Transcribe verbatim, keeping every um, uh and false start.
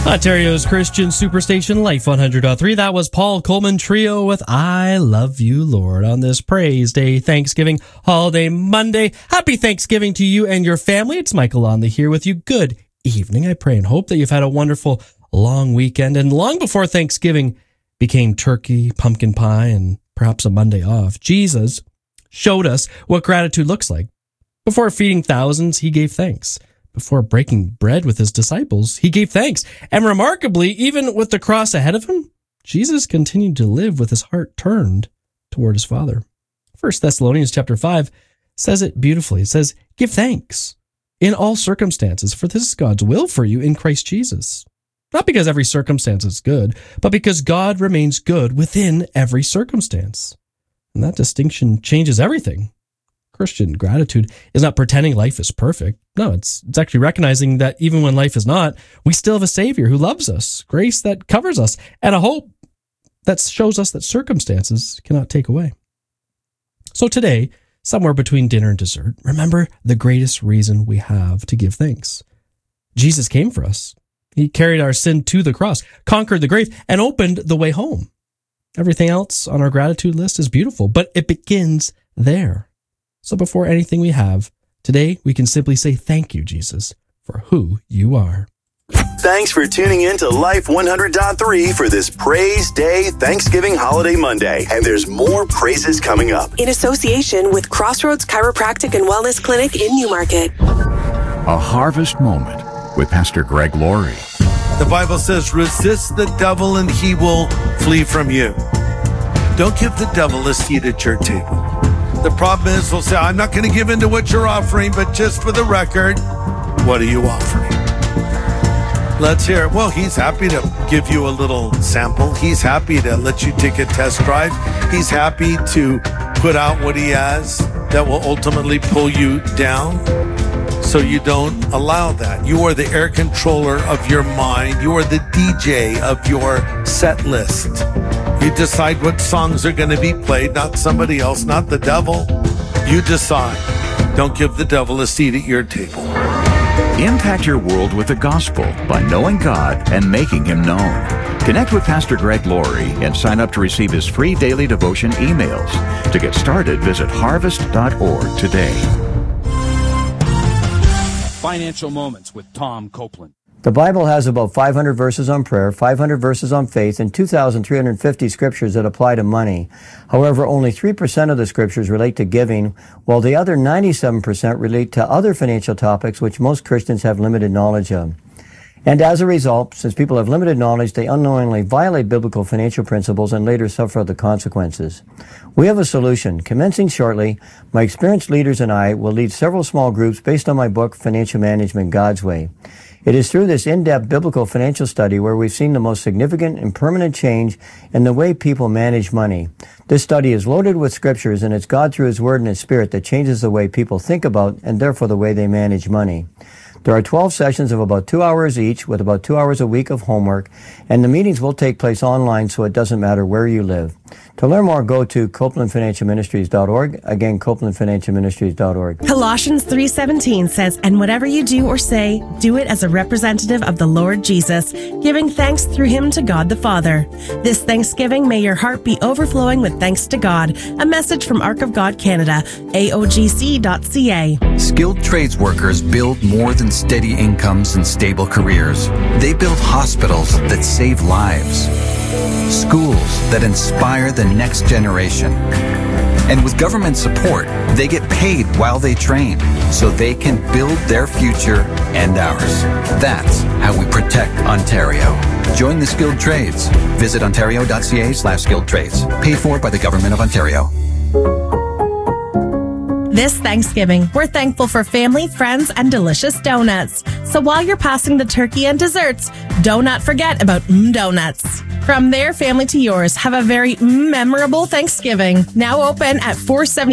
Ontario's Christian Superstation Life one hundred point three. That was Paul Coleman Trio with I Love You, Lord, on this Praise Day, Thanksgiving Holiday Monday. Happy Thanksgiving to you and your family. It's Michael Lonley here with you. Good evening. I pray and hope that you've had a wonderful long weekend. And long before Thanksgiving became turkey, pumpkin pie, and perhaps a Monday off, Jesus showed us what gratitude looks like. Before feeding thousands, he gave thanks. Before breaking bread with his disciples, he gave thanks. And remarkably, even with the cross ahead of him, Jesus continued to live with his heart turned toward his Father. First Thessalonians chapter five says it beautifully. It says, give thanks in all circumstances, for this is God's will for you in Christ Jesus. Not because every circumstance is good, but because God remains good within every circumstance. And that distinction changes everything. Christian gratitude is not pretending life is perfect. No, it's it's actually recognizing that even when life is not, we still have a Savior who loves us, grace that covers us, and a hope that shows us that circumstances cannot take away. So today, somewhere between dinner and dessert, remember the greatest reason we have to give thanks. Jesus came for us. He carried our sin to the cross, conquered the grave, and opened the way home. Everything else on our gratitude list is beautiful, but it begins there. So before anything we have, today we can simply say thank you, Jesus, for who you are. Thanks for tuning in to Life one hundred point three for this Praise Day Thanksgiving Holiday Monday. And there's more praises coming up. In association with Crossroads Chiropractic and Wellness Clinic in Newmarket. A harvest moment with Pastor Greg Laurie. The Bible says, resist the devil and he will flee from you. Don't give the devil a seat at your table. The problem is, we'll say, I'm not going to give in to what you're offering, but just for the record, what are you offering? Let's hear it. Well, he's happy to give you a little sample. He's happy to let you take a test drive. He's happy to put out what he has that will ultimately pull you down. So you don't allow that. You are the air controller of your mind. You are the D J of your set list. You decide what songs are going to be played, not somebody else, not the devil. You decide. Don't give the devil a seat at your table. Impact your world with the gospel by knowing God and making him known. Connect with Pastor Greg Laurie and sign up to receive his free daily devotion emails. To get started, visit harvest dot org today. Financial Moments with Tom Copeland. The Bible has about five hundred verses on prayer, five hundred verses on faith, and two thousand three hundred fifty scriptures that apply to money. However, only three percent of the scriptures relate to giving, while the other ninety-seven percent relate to other financial topics which most Christians have limited knowledge of. And as a result, since people have limited knowledge, they unknowingly violate biblical financial principles and later suffer the consequences. We have a solution. Commencing shortly, my experienced leaders and I will lead several small groups based on my book, Financial Management God's Way. It is through this in-depth biblical financial study where we've seen the most significant and permanent change in the way people manage money. This study is loaded with scriptures, and it's God through His Word and His Spirit that changes the way people think about and therefore the way they manage money. There are twelve sessions of about two hours each with about two hours a week of homework, and the meetings will take place online so it doesn't matter where you live. To learn more, go to copeland financial ministries dot org. Again, copeland financial ministries dot org. Colossians three seventeen says, and whatever you do or say, do it as a representative of the Lord Jesus, giving thanks through him to God the Father. This Thanksgiving, may your heart be overflowing with thanks to God. A message from Ark of God Canada, A O G C dot C A. Skilled trades workers build more than steady incomes and stable careers. They build hospitals that save lives, schools that inspire the next generation. And with government support, they get paid while they train so they can build their future and ours. That's how we protect Ontario. Join the skilled trades. Visit ontario dot c a slash skilled trades. Paid for by the Government of Ontario. This Thanksgiving, we're thankful for family, friends, and delicious donuts. So while you're passing the turkey and desserts, do not forget about Mmm Donuts. From their family to yours, have a very memorable Thanksgiving. Now open at four seventy